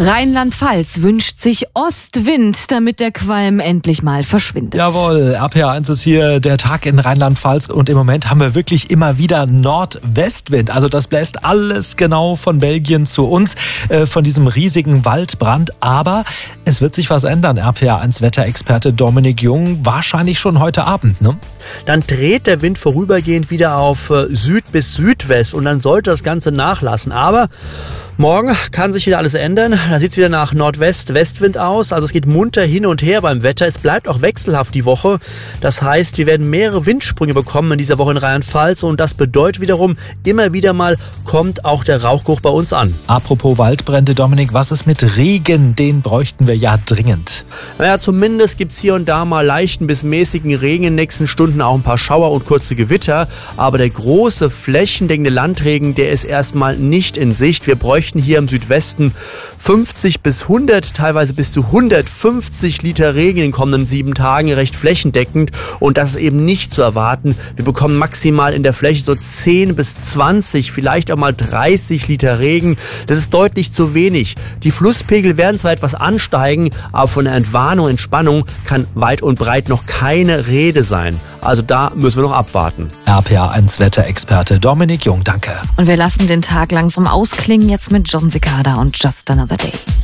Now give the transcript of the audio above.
Rheinland-Pfalz wünscht sich Ostwind, damit der Qualm endlich mal verschwindet. Jawohl, RPA1 ist hier der Tag in Rheinland-Pfalz und im Moment haben wir wirklich immer wieder Nordwestwind. Also das bläst alles genau von Belgien zu uns, von diesem riesigen Waldbrand. Aber es wird sich was ändern, RPA1 Wetterexperte Dominik Jung, wahrscheinlich schon heute Abend, ne? Dann dreht der Wind vorübergehend wieder auf Süd bis Südwest und dann sollte das Ganze nachlassen. Aber morgen kann sich wieder alles ändern. Da sieht es wieder nach Nordwest-Westwind aus. Also es geht munter hin und her beim Wetter. Es bleibt auch wechselhaft die Woche. Das heißt, wir werden mehrere Windsprünge bekommen in dieser Woche in Rheinland-Pfalz. Und das bedeutet wiederum, immer wieder mal kommt auch der Rauchgeruch bei uns an. Apropos Waldbrände, Dominik, was ist mit Regen? Den bräuchten wir ja dringend. Naja, zumindest gibt es hier und da mal leichten bis mäßigen Regen in den nächsten Stunden, auch ein paar Schauer und kurze Gewitter. Aber der große, flächendeckende Landregen, der ist erstmal nicht in Sicht. Wir bräuchten hier im Südwesten 50 bis 100, teilweise bis zu 150 Liter Regen in den kommenden 7 Tagen, recht flächendeckend. Und das ist eben nicht zu erwarten. Wir bekommen maximal in der Fläche so 10 bis 20, vielleicht auch mal 30 Liter Regen. Das ist deutlich zu wenig. Die Flusspegel werden zwar etwas ansteigen, aber von der Entwarnung, Entspannung kann weit und breit noch keine Rede sein. Also da müssen wir noch abwarten. RPA1 Wetterexperte Dominik Jung, danke. Und wir lassen den Tag langsam ausklingen jetzt mit John Cicada und Just Another Day.